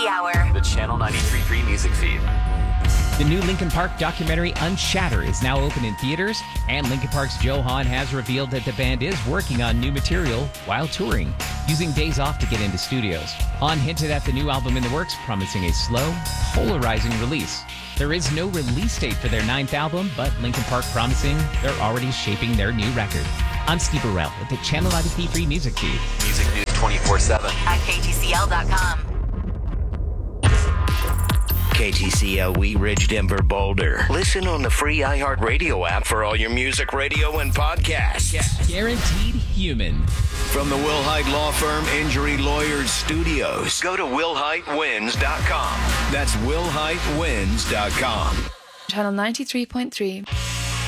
Happy Hour. The Channel 93.3 music feed. The new Linkin Park documentary Unshatter is now open in theaters, and Linkin Park's Joe Hahn has revealed that the band is working on new material while touring, using days off to get into studios. Hahn hinted at the new album in the works, promising a slow, polarizing release. There is no release date for their 9th album, but Linkin Park promising they're already shaping their new record. I'm Steve Burrell with the Channel 93.3 music feed. Music news 24/7 At KTCL.com. KTCL Wheat Ridge, Denver, Boulder. Listen on the free iHeartRadio app for all your music, radio, and podcasts. Guaranteed human. From the Will Height Law Firm Injury Lawyers Studios, go to willheightwins.com. That's willheightwins.com. Channel 93.3.